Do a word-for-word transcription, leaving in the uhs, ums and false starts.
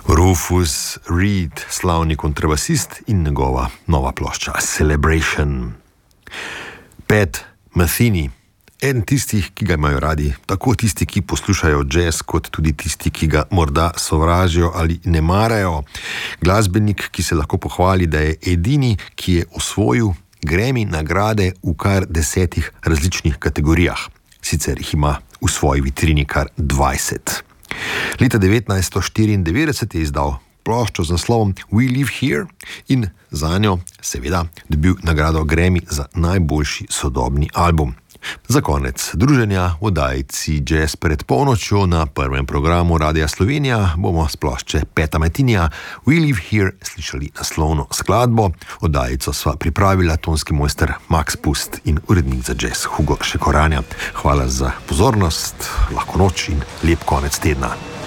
Rufus Reid, slavni kontrabasist in njegova nova plošča Celebration. Pat Metheny, eden tistih, ki ga imajo radi, tako tisti, ki poslušajo jazz, kot tudi tisti, ki ga morda sovražijo ali ne marajo. Glasbenik, ki se lahko pohvali, da je edini, ki je osvojil Grammy nagrade v kar desetih različnih kategorijah. Sicer jih ima v svoji vitrini kar dvajset. Leta devetnajststo štiriindevetdeset je izdal ploščo z naslovom We Live Here in zanjo seveda dobil nagrado Grammy za najboljši sodobni album. Za konec druženja v oddajici Jazz pred polnočjo na prvem programu Radia Slovenija bomo s plošče Peta Methenyja We Live Here slišali naslovno skladbo. Oddajico sva pripravila tonski mojster Max Pust in urednik za jazz Hugo Šekoranja. Hvala za pozornost, lahko noč in lep konec tedna.